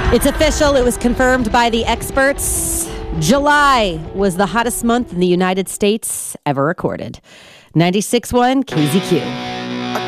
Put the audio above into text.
It's official. It was confirmed by the experts. July was the hottest month in the United States ever recorded. 96.1 KZQ.